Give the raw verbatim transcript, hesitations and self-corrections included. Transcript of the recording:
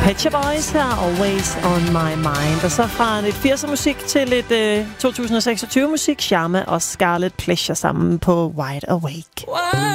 Pet Shop Boys her, Always on My Mind. Og så fra lidt firser musik til lidt øh, to tusind seksogtyve musik, Sharma og Scarlet Pleasure sammen på Wide Awake.